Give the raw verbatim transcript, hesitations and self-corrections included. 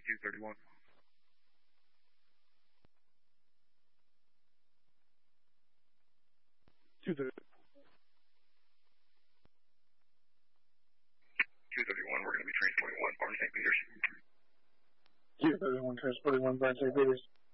two thirty-one. two thirty. two thirty-one, we're going to be transporting one, Barnes Saint Peters. two thirty-one, transporting one, Barnes Saint Peters.